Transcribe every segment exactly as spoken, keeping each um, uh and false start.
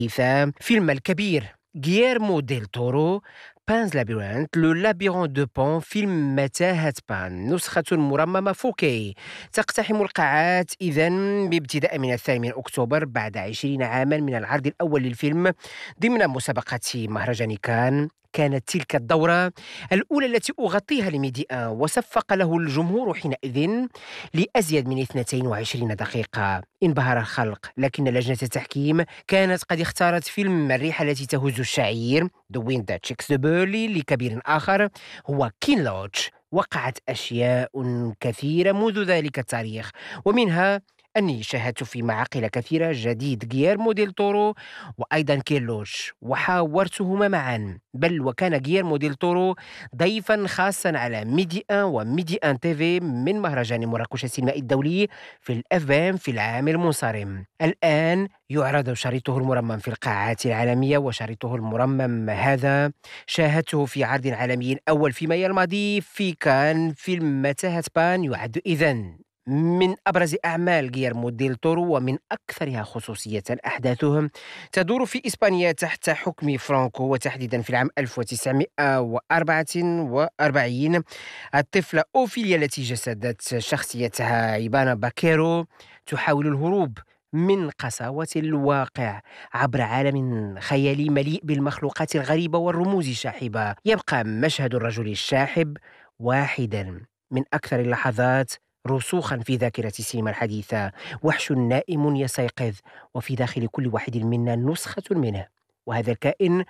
فيلم الكبير غييرمو ديل تورو بانز لابيرانث لو لابيرون دو بون فيلم متاهة بان نسخة مرممة فوكي تقتحم القاعات إذن بابتداء من الثاني من أكتوبر بعد عشرين عاما من العرض الأول للفيلم ضمن مسابقة مهرجان كان. كانت تلك الدورة الأولى التي أغطيها لميدي آن وصفق له الجمهور حينئذ لأزيد من اثنتين وعشرين دقيقة. انبهر الخلق، لكن لجنة التحكيم كانت قد اختارت فيلم الريحة التي تهز الشعير The Wind That Shakes the Barley لكبير آخر هو كين لوتش. وقعت أشياء كثيرة منذ ذلك التاريخ، ومنها أني شاهدت في معاقل كثيرة جديد غييرمو ديل تورو وأيضا كيلوش وحاورتهما معا، بل وكان غييرمو ديل تورو ضيفا خاصا على ميدي آن وميدي آن تيفي من مهرجان مراكش السينمائي الدولي في الأفبام في العام المنصرم. الآن يعرض شريطه المرمم في القاعات العالمية، وشريطه المرمم هذا شاهدته في عرض عالمي أول في مايو الماضي في كان. فيلم متاهة بان يعد إذن من أبرز أعمال غييرمو ديل تورو ومن أكثرها خصوصية. أحداثهم تدور في إسبانيا تحت حكم فرانكو، وتحديدا في العام ألف وتسعمائة وأربعة وأربعين. الطفلة أوفيليا التي جسدت شخصيتها إيبانا باكيرو تحاول الهروب من قساوة الواقع عبر عالم خيالي مليء بالمخلوقات الغريبة والرموز الشاحبة. يبقى مشهد الرجل الشاحب واحدا من أكثر اللحظات رسوخا في ذاكرة السينما الحديثة. وحش نائم يستيقظ، وفي داخل كل واحد منا نسخة منه، وهذا الكائن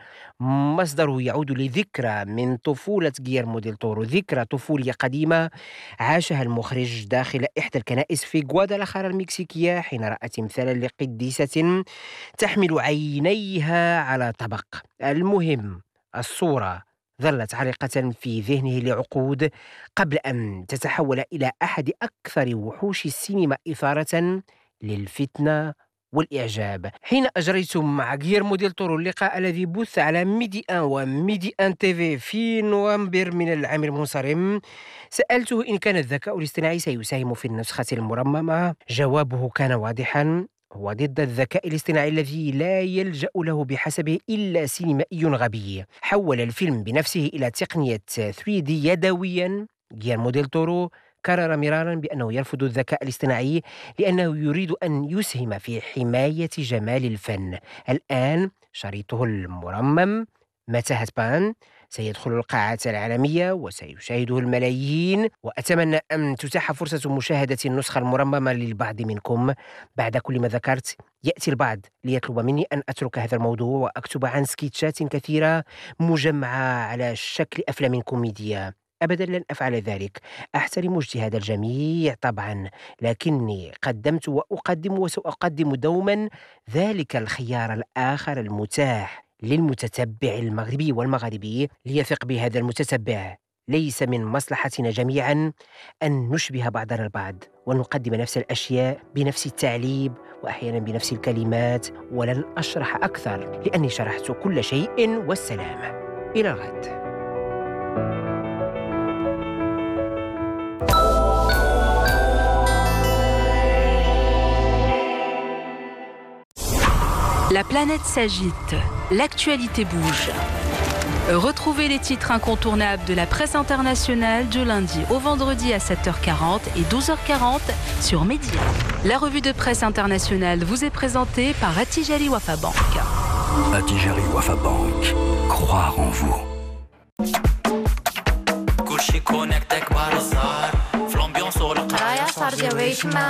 مصدره يعود لذكرى من طفولة غييرمو ديل تورو، ذكرى طفولية قديمة عاشها المخرج داخل إحدى الكنائس في غوادالاخارا المكسيكية حين رأى تمثالا لقديسة تحمل عينيها على طبق. المهم، الصورة ظلت عالقة في ذهنه لعقود قبل أن تتحول إلى أحد أكثر وحوش السينما إثارة للفتنة والإعجاب. حين أجريت مع غييرمو ديل تورو اللقاء الذي بث على ميدي آن وميدي آن تيفي في نوفمبر من العام المنصرم، سألته إن كان الذكاء الاصطناعي سيساهم في النسخة المرممة. جوابه كان واضحا: هو ضد الذكاء الاصطناعي الذي لا يلجأ له بحسبه إلا سينمائي غبي. حول الفيلم بنفسه إلى تقنية ثري دي يدويا. غييرمو ديل تورو كرر مرارا بأنه يرفض الذكاء الاصطناعي لأنه يريد أن يسهم في حماية جمال الفن. الآن شريطه المرمم متاهة بان سيدخل القاعات العالمية وسيشاهده الملايين، وأتمنى أن تتاح فرصة مشاهدة النسخة المرممة للبعض منكم. بعد كل ما ذكرت، يأتي البعض ليطلب مني أن أترك هذا الموضوع وأكتب عن سكيتشات كثيرة مجمعة على شكل أفلام كوميدية. أبدا لن أفعل ذلك. أحترم اجتهاد الجميع طبعا، لكني قدمت وأقدم وسأقدم دوما ذلك الخيار الآخر المتاح للمتتبع المغربي والمغربي. ليثق بهذا المتتبع، ليس من مصلحتنا جميعا أن نشبه بعضنا البعض ونقدم نفس الأشياء بنفس التعليب وأحيانا بنفس الكلمات. ولن أشرح أكثر لأني شرحت كل شيء، والسلام. إلى الغد. La planète s'agite, l'actualité bouge. Retrouvez les titres incontournables de la presse internationale du lundi au vendredi à sept heures quarante et douze heures quarante sur Média. La revue de presse internationale vous est présentée par Attijari Wafa Bank. Attijari Wafa Bank, croire en vous.